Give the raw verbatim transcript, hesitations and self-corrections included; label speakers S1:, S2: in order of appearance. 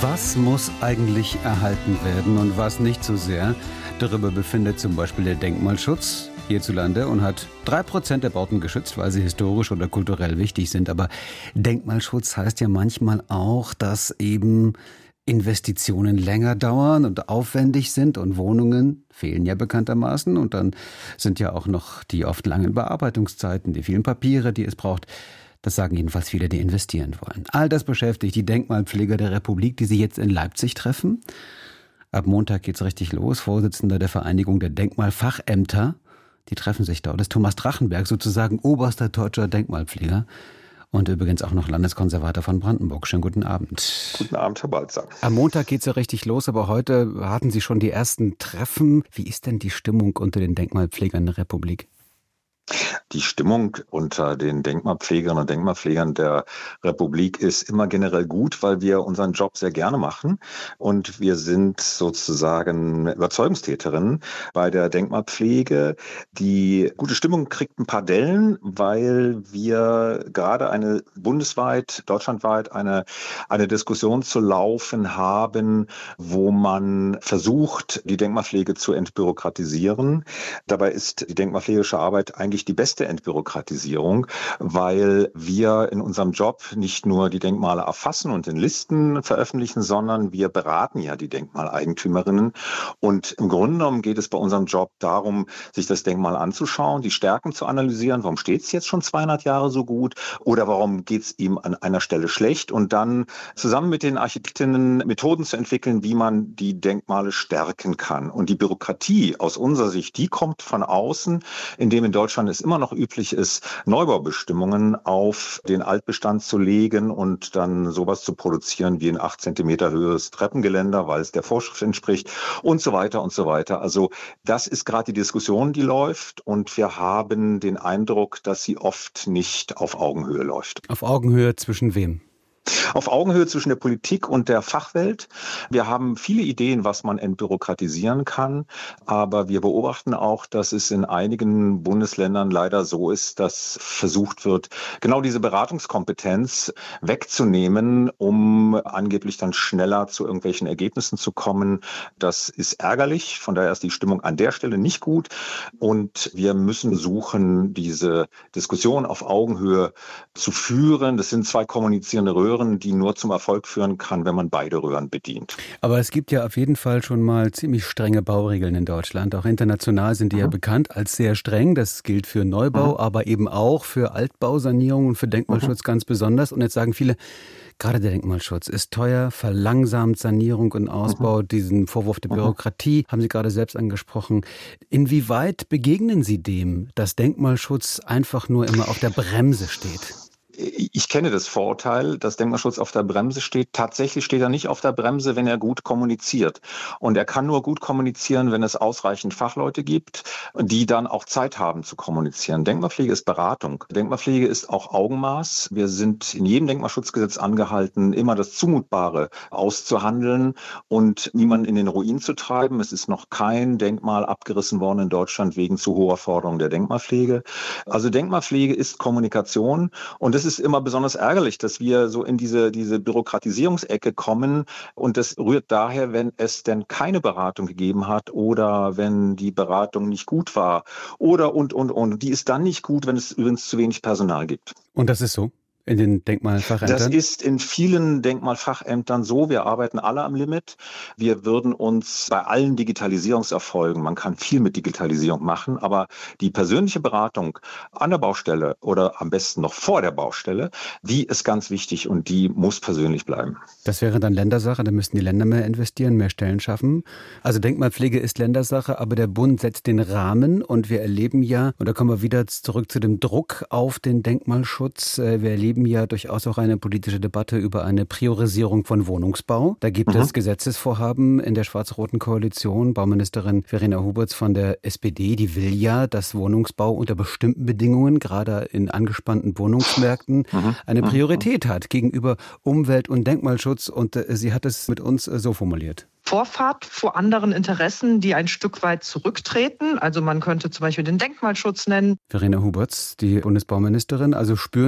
S1: Was muss eigentlich erhalten werden und was nicht so sehr? Darüber befindet zum Beispiel der Denkmalschutz hierzulande und hat drei Prozent der Bauten geschützt, weil sie historisch oder kulturell wichtig sind. Aber Denkmalschutz heißt ja manchmal auch, dass eben Investitionen länger dauern und aufwendig sind und Wohnungen fehlen ja bekanntermaßen. Und dann sind ja auch noch die oft langen Bearbeitungszeiten, die vielen Papiere, die es braucht. Das sagen jedenfalls viele, die investieren wollen. All das beschäftigt die Denkmalpfleger der Republik, die sie jetzt in Leipzig treffen. Ab Montag geht's richtig los. Vorsitzender der Vereinigung der Denkmalfachämter. Die treffen sich dort. Das ist Thomas Drachenberg, sozusagen oberster deutscher Denkmalpfleger. Und übrigens auch noch Landeskonservator von Brandenburg. Schönen guten Abend.
S2: Guten Abend, Herr Balzer.
S1: Am Montag geht's ja richtig los, aber heute hatten Sie schon die ersten Treffen. Wie ist denn die Stimmung unter den Denkmalpflegern der Republik?
S2: Die Stimmung unter den Denkmalpflegerinnen und Denkmalpflegern der Republik ist immer generell gut, weil wir unseren Job sehr gerne machen. Und wir sind sozusagen Überzeugungstäterinnen bei der Denkmalpflege. Die gute Stimmung kriegt ein paar Dellen, weil wir gerade eine bundesweit, deutschlandweit eine, eine Diskussion zu laufen haben, wo man versucht, die Denkmalpflege zu entbürokratisieren. Dabei ist die denkmalpflegerische Arbeit eigentlich die beste Entbürokratisierung, weil wir in unserem Job nicht nur die Denkmale erfassen und in Listen veröffentlichen, sondern wir beraten ja die Denkmaleigentümerinnen. Und im Grunde genommen geht es bei unserem Job darum, sich das Denkmal anzuschauen, die Stärken zu analysieren. Warum steht es jetzt schon zweihundert Jahre so gut? Oder warum geht es ihm an einer Stelle schlecht? Und dann zusammen mit den Architektinnen Methoden zu entwickeln, wie man die Denkmale stärken kann. Und die Bürokratie aus unserer Sicht, die kommt von außen, indem in Deutschland es immer noch üblich ist, Neubaubestimmungen auf den Altbestand zu legen und dann sowas zu produzieren wie ein acht Zentimeter höheres Treppengeländer, weil es der Vorschrift entspricht und so weiter und so weiter. Also das ist gerade die Diskussion, die läuft, und wir haben den Eindruck, dass sie oft nicht auf Augenhöhe läuft.
S1: Auf Augenhöhe zwischen wem?
S2: Auf Augenhöhe zwischen der Politik und der Fachwelt. Wir haben viele Ideen, was man entbürokratisieren kann, aber wir beobachten auch, dass es in einigen Bundesländern leider so ist, dass versucht wird, genau diese Beratungskompetenz wegzunehmen, um angeblich dann schneller zu irgendwelchen Ergebnissen zu kommen. Das ist ärgerlich, von daher ist die Stimmung an der Stelle nicht gut, und wir müssen suchen, diese Diskussion auf Augenhöhe zu führen. Das sind zwei kommunizierende Röhren, die nur zum Erfolg führen kann, wenn man beide Röhren bedient.
S1: Aber es gibt ja auf jeden Fall schon mal ziemlich strenge Bauregeln in Deutschland. Auch international sind die mhm. ja bekannt als sehr streng. Das gilt für Neubau, mhm. aber eben auch für Altbausanierung und für Denkmalschutz mhm. ganz besonders. Und jetzt sagen viele, gerade der Denkmalschutz ist teuer, verlangsamt Sanierung und Ausbau. Mhm. Diesen Vorwurf der Bürokratie haben Sie gerade selbst angesprochen. Inwieweit begegnen Sie dem, dass Denkmalschutz einfach nur immer auf der Bremse steht?
S2: Ich kenne das Vorurteil, dass Denkmalschutz auf der Bremse steht. Tatsächlich steht er nicht auf der Bremse, wenn er gut kommuniziert. Und er kann nur gut kommunizieren, wenn es ausreichend Fachleute gibt, die dann auch Zeit haben zu kommunizieren. Denkmalpflege ist Beratung. Denkmalpflege ist auch Augenmaß. Wir sind in jedem Denkmalschutzgesetz angehalten, immer das Zumutbare auszuhandeln und niemanden in den Ruin zu treiben. Es ist noch kein Denkmal abgerissen worden in Deutschland wegen zu hoher Forderung der Denkmalpflege. Also Denkmalpflege ist Kommunikation, und es ist immer besonders ärgerlich, dass wir so in diese, diese Bürokratisierungsecke kommen, und das rührt daher, wenn es denn keine Beratung gegeben hat oder wenn die Beratung nicht gut war oder und, und, und. Die ist dann nicht gut, wenn es übrigens zu wenig Personal gibt.
S1: Und das ist so? In den Denkmalfachämtern?
S2: Das ist in vielen Denkmalfachämtern so. Wir arbeiten alle am Limit. Wir würden uns bei allen Digitalisierungserfolgen, man kann viel mit Digitalisierung machen, aber die persönliche Beratung an der Baustelle oder am besten noch vor der Baustelle, die ist ganz wichtig und die muss persönlich bleiben.
S1: Das wäre dann Ländersache, da müssten die Länder mehr investieren, mehr Stellen schaffen. Also Denkmalpflege ist Ländersache, aber der Bund setzt den Rahmen, und wir erleben ja, und da kommen wir wieder zurück zu dem Druck auf den Denkmalschutz, wir erleben ja durchaus auch eine politische Debatte über eine Priorisierung von Wohnungsbau. Da gibt mhm. es Gesetzesvorhaben in der schwarz-roten Koalition. Bauministerin Verena Huberts von der S P D, die will ja, dass Wohnungsbau unter bestimmten Bedingungen, gerade in angespannten Wohnungsmärkten, mhm. eine Priorität hat gegenüber Umwelt- und Denkmalschutz. Und äh, sie hat es mit uns äh, so formuliert.
S3: Vorfahrt vor anderen Interessen, die ein Stück weit zurücktreten. Also man könnte zum Beispiel den Denkmalschutz nennen.
S1: Verena Huberts, die Bundesbauministerin, also spüren